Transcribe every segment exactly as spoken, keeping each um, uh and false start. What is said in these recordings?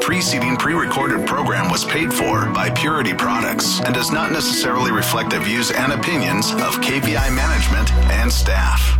preceding pre-recorded program was paid for by Purity Products and does not necessarily reflect the views and opinions of K V I management and staff.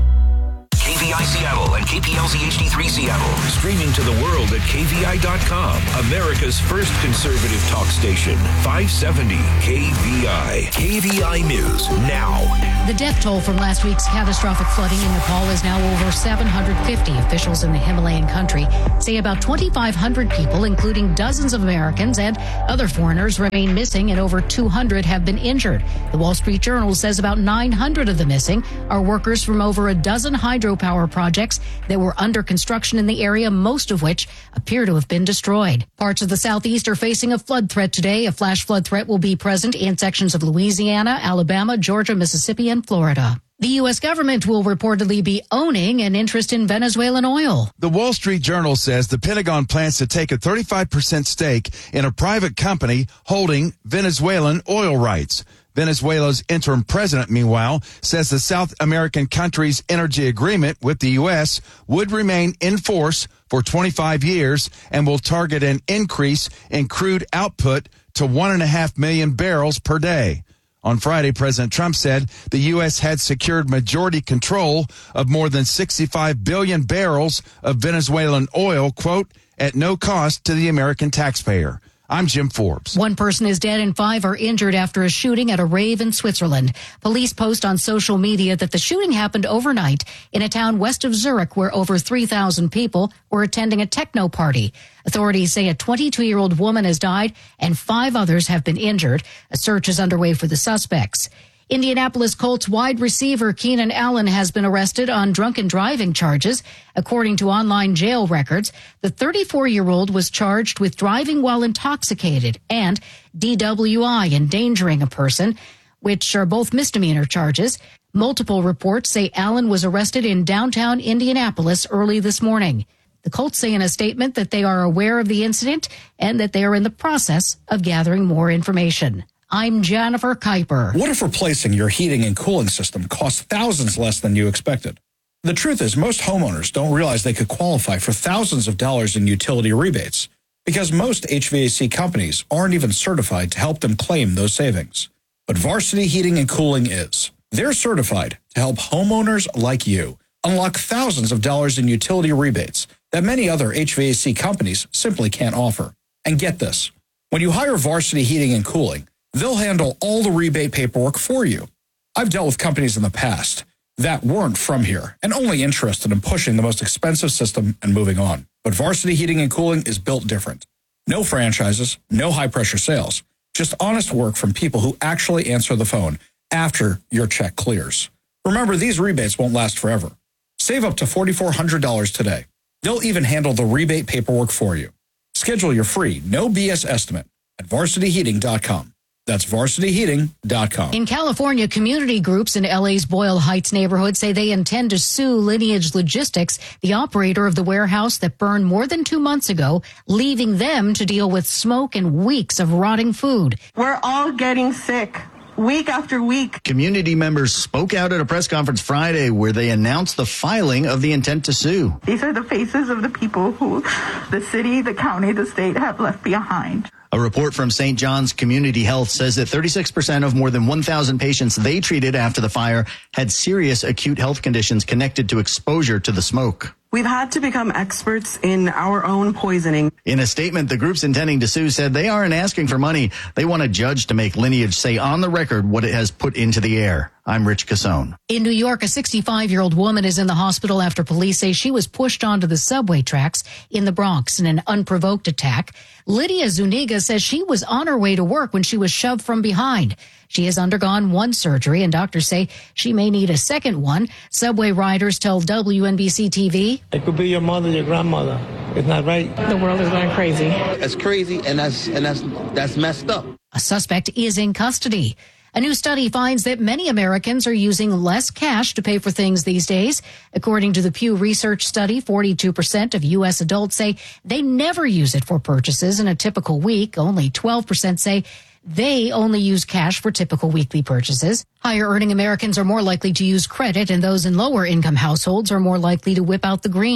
K V I Seattle and K P L Z H D three Seattle. Streaming to the world at K V I dot com. America's first conservative talk station. five seventy K V I. K V I News now. The death toll from last week's catastrophic flooding in Nepal is now over seven hundred fifty. Officials in the Himalayan country say about twenty-five hundred people, including dozens of Americans and other foreigners, remain missing and over two hundred have been injured. The Wall Street Journal says about nine hundred of the missing are workers from over a dozen hydropower projects that were under construction in the area, most of which appear to have been destroyed. Parts of the southeast are facing a flood threat today. A flash flood threat will be present in sections of Louisiana, Alabama, Georgia, Mississippi, and Florida. The U S government will reportedly be owning an interest in Venezuelan oil. The Wall Street Journal says the Pentagon plans to take a thirty-five percent stake in a private company holding Venezuelan oil rights. Venezuela's interim president, meanwhile, says the South American country's energy agreement with the U S would remain in force for twenty-five years and will target an increase in crude output to one and a half million barrels per day. On Friday, President Trump said the U S had secured majority control of more than sixty-five billion barrels of Venezuelan oil, quote, at no cost to the American taxpayer. I'm Jim Forbes. One person is dead and five are injured after a shooting at a rave in Switzerland. Police post on social media that the shooting happened overnight in a town west of Zurich where over three thousand people were attending a techno party. Authorities say a twenty-two-year-old woman has died and five others have been injured. A search is underway for the suspects. Indianapolis Colts wide receiver Keenan Allen has been arrested on drunken driving charges. According to online jail records, the thirty-four-year-old was charged with driving while intoxicated and D W I, endangering a person, which are both misdemeanor charges. Multiple reports say Allen was arrested in downtown Indianapolis early this morning. The Colts say in a statement that they are aware of the incident and that they are in the process of gathering more information. I'm Jennifer Kuiper. What if replacing your heating and cooling system costs thousands less than you expected? The truth is, most homeowners don't realize they could qualify for thousands of dollars in utility rebates because most H V A C companies aren't even certified to help them claim those savings. But Varsity Heating and Cooling is. They're certified to help homeowners like you unlock thousands of dollars in utility rebates that many other H V A C companies simply can't offer. And get this, when you hire Varsity Heating and Cooling, they'll handle all the rebate paperwork for you. I've dealt with companies in the past that weren't from here and only interested in pushing the most expensive system and moving on. But Varsity Heating and Cooling is built different. No franchises, no high-pressure sales, just honest work from people who actually answer the phone after your check clears. Remember, these rebates won't last forever. Save up to four thousand four hundred dollars today. They'll even handle the rebate paperwork for you. Schedule your free, no B S estimate at varsity heating dot com. That's varsity heating dot com. In California, community groups in L A's Boyle Heights neighborhood say they intend to sue Lineage Logistics, the operator of the warehouse that burned more than two months ago, leaving them to deal with smoke and weeks of rotting food. We're all getting sick. Week after week. Community members spoke out at a press conference Friday where they announced the filing of the intent to sue. These are the faces of the people who the city, the county, the state have left behind. A report from Saint John's Community Health says that thirty-six percent of more than one thousand patients they treated after the fire had serious acute health conditions connected to exposure to the smoke. We've had to become experts in our own poisoning. In a statement, the groups intending to sue said they aren't asking for money. They want a judge to make Lineage say on the record what it has put into the air. I'm Rich Cassone. In New York, a sixty-five-year-old woman is in the hospital after police say she was pushed onto the subway tracks in the Bronx in an unprovoked attack. Lydia Zuniga says she was on her way to work when she was shoved from behind. She has undergone one surgery, and doctors say she may need a second one. Subway riders tell W N B C T V. It could be your mother, your grandmother. It's not right. The world is going crazy. That's crazy, and that's and that's that's messed up. A suspect is in custody. A new study finds that many Americans are using less cash to pay for things these days. According to the Pew Research study, forty-two percent of U S adults say they never use it for purchases in a typical week. Only twelve percent say they only use cash for typical weekly purchases. Higher-earning Americans are more likely to use credit, and those in lower-income households are more likely to whip out the green.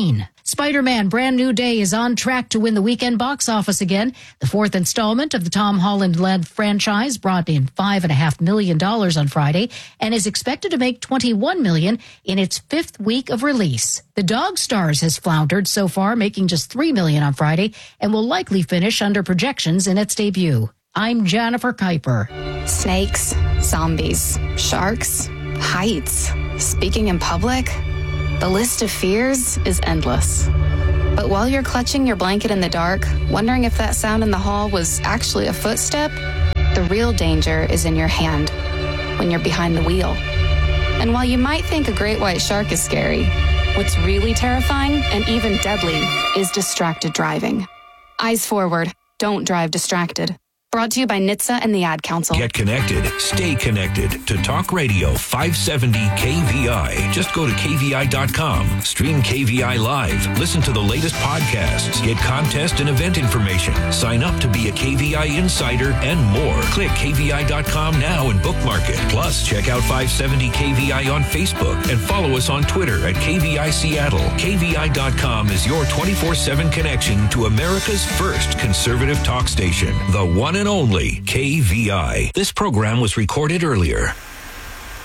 Spider-Man Brand New Day is on track to win the weekend box office again. The fourth installment of the Tom Holland-led franchise brought in five point five million dollars on Friday and is expected to make twenty-one million dollars in its fifth week of release. The Dog Stars has floundered so far, making just three million dollars on Friday, and will likely finish under projections in its debut. I'm Jennifer Kuiper. Snakes, zombies, sharks, heights, speaking in public. The list of fears is endless. But while you're clutching your blanket in the dark, wondering if that sound in the hall was actually a footstep, the real danger is in your hand, when you're behind the wheel. And while you might think a great white shark is scary, what's really terrifying and even deadly is distracted driving. Eyes forward, don't drive distracted. Brought to you by N H T S A and the Ad Council. Get connected. Stay connected to Talk Radio five seventy K V I. Just go to K V I dot com. Stream K V I live. Listen to the latest podcasts. Get contest and event information. Sign up to be a K V I insider and more. Click K V I dot com now and bookmark it. Plus, check out five seventy K V I on Facebook and follow us on Twitter at K V I Seattle. K V I dot com is your twenty-four seven connection to America's first conservative talk station. The one and only K V I. This program was recorded earlier.